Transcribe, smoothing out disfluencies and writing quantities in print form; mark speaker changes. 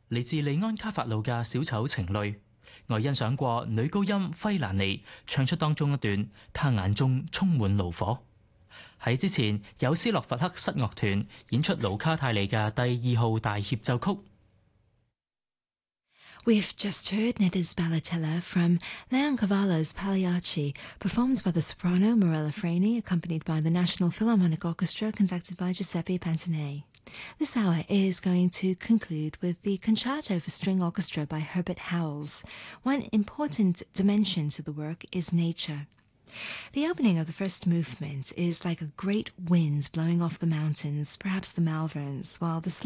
Speaker 1: 嚟自利安卡法路嘅小丑情侶。我欣賞過女高音費蘭尼唱出當中一段，她眼中充滿怒火。喺之前有斯洛伐克室樂團演出盧卡泰利嘅第2號大協奏曲。
Speaker 2: We've just heard Neda's Ballatella from Leoncavallo's Pagliacci, performed by the soprano Morella Freni, accompanied by the National Philharmonic Orchestra, conducted by Giuseppe Pantanei. This hour is going to conclude with the Concerto for String Orchestra by Herbert Howells. One important dimension to the work is nature. The opening of the first movement is like a great wind blowing off the mountains, perhaps the Malverns, while the